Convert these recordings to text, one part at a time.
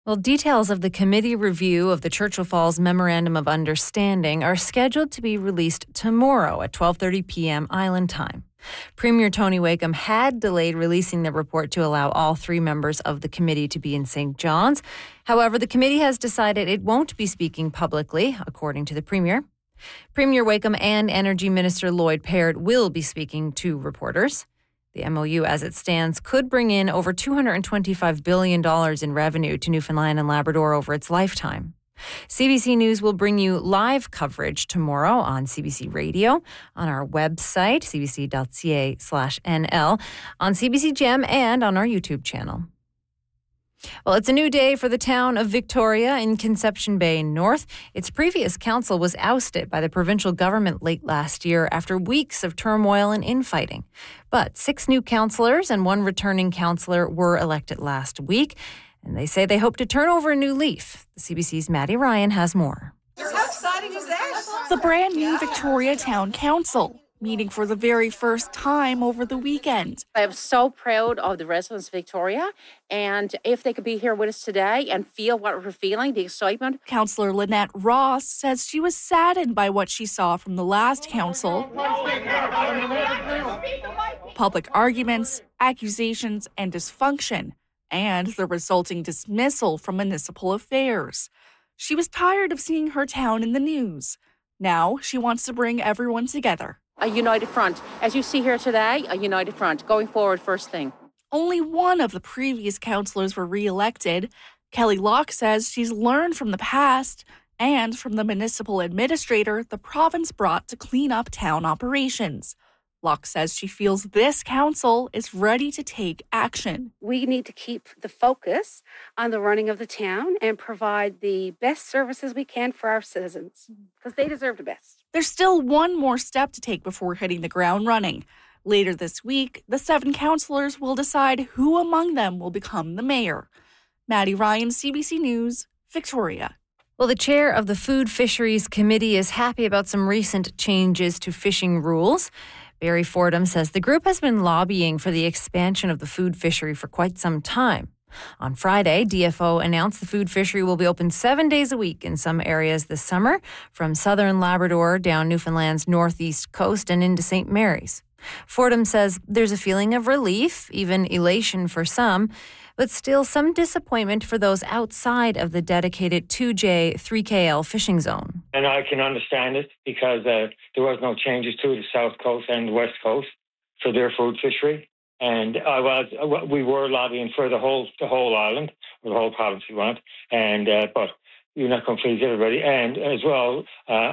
Well, details of the committee review of the Churchill Falls Memorandum of Understanding are scheduled to be released tomorrow at 12:30 p.m. Island time. Premier Tony Wakeham had delayed releasing the report to allow all three members of the committee to be in St. John's. However, the committee has decided it won't be speaking publicly, according to the Premier. Premier Wakeham and Energy Minister Lloyd Parrott will be speaking to reporters. The MOU, as it stands, could bring in over $225 billion in revenue to Newfoundland and Labrador over its lifetime. CBC News will bring you live coverage tomorrow on CBC Radio, on our website, cbc.ca/NL, on CBC Gem, and on our YouTube channel. Well, it's a new day for the town of Victoria in Conception Bay North. Its previous council was ousted by the provincial government late last year after weeks of turmoil and infighting. But 6 new councillors and 1 returning councillor were elected last week, and they say they hope to turn over a new leaf. The CBC's Maddie Ryan has more. How exciting is that? The brand new Victoria Town Council, meeting for the very first time over the weekend. I am so proud of the residents of Victoria, and if they could be here with us today and feel what we're feeling, the excitement. Councillor Lynette Ross says she was saddened by what she saw from the last council. Public arguments, accusations, and dysfunction, and the resulting dismissal from municipal affairs. She was tired of seeing her town in the news. Now she wants to bring everyone together. A united front. As you see here today, a united front. Going forward first thing. Only one of the previous councillors were re-elected. Kelly Locke says she's learned from the past and from the municipal administrator the province brought to clean up town operations. Locke says she feels this council is ready to take action. We need to keep the focus on the running of the town and provide the best services we can for our citizens, because they deserve the best. There's still one more step to take before hitting the ground running. Later this week, the 7 councillors will decide who among them will become the mayor. Maddie Ryan, CBC News, Victoria. Well, the chair of the Food Fisheries Committee is happy about some recent changes to fishing rules. Barry Fordham says the group has been lobbying for the expansion of the food fishery for quite some time. On Friday, DFO announced the food fishery will be open 7 days a week in some areas this summer, from southern Labrador down Newfoundland's northeast coast and into St. Mary's. Fordham says there's a feeling of relief, even elation for some, but still some disappointment for those outside of the dedicated 2J 3KL fishing zone. And I can understand it because there was no changes to the south coast and the west coast for their food fishery. And we were lobbying for the whole island, or the whole province, if you want. And but you're not going to please everybody. And as well,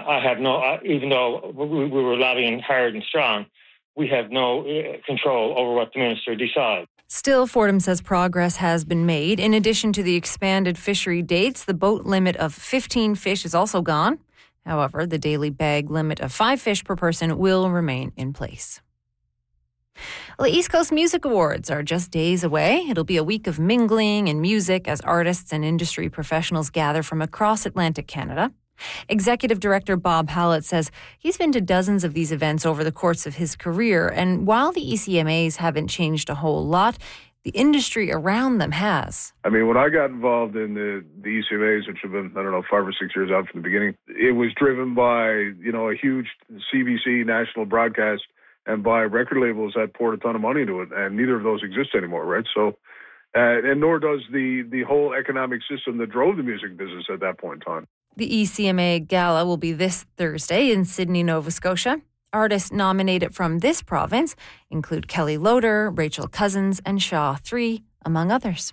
even though we were lobbying hard and strong, we have no control over what the minister decides. Still, Fordham says progress has been made. In addition to the expanded fishery dates, the boat limit of 15 fish is also gone. However, the daily bag limit of 5 fish per person will remain in place. Well, the East Coast Music Awards are just days away. It'll be a week of mingling and music as artists and industry professionals gather from across Atlantic Canada. Executive Director Bob Hallett says he's been to dozens of these events over the course of his career, and while the ECMAs haven't changed a whole lot, the industry around them has. I mean, when I got involved in the ECMAs, which have been, 5 or 6 years out from the beginning, it was driven by, a huge CBC national broadcast and by record labels that poured a ton of money into it, and neither of those exist anymore, right? So, and nor does the whole economic system that drove the music business at that point in time. The ECMA Gala will be this Thursday in Sydney, Nova Scotia. Artists nominated from this province include Kelly Loader, Rachel Cousins, and Shaw 3, among others.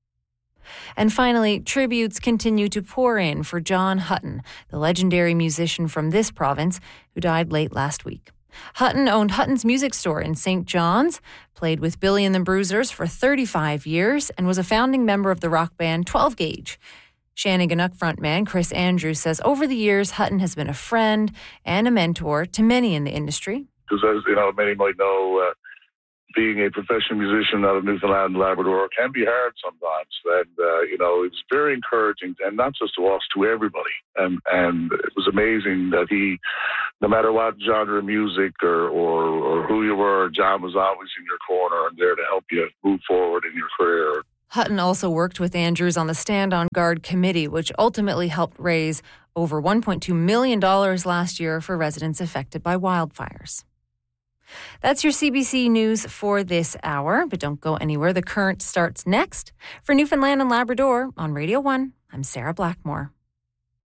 And finally, tributes continue to pour in for John Hutton, the legendary musician from this province who died late last week. Hutton owned Hutton's Music Store in St. John's, played with Billy and the Bruisers for 35 years, and was a founding member of the rock band 12 Gauge. Shanneyganock frontman Chris Andrews says over the years, Hutton has been a friend and a mentor to many in the industry. Because as many might know, being a professional musician out of Newfoundland and Labrador can be hard sometimes. And, it's very encouraging, and not just to us, to everybody. And it was amazing that he, no matter what genre of music or who you were, John was always in your corner and there to help you move forward in your career. Hutton also worked with Andrews on the Stand on Guard committee, which ultimately helped raise over $1.2 million last year for residents affected by wildfires. That's your CBC News for this hour, but don't go anywhere. The Current starts next. For Newfoundland and Labrador on Radio 1, I'm Sarah Blackmore.